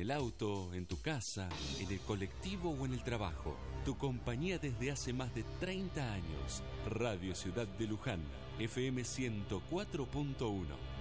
el auto, en tu casa, en el colectivo o en el trabajo. Tu compañía desde hace más de 30 años. Radio Ciudad de Luján, FM 104.1.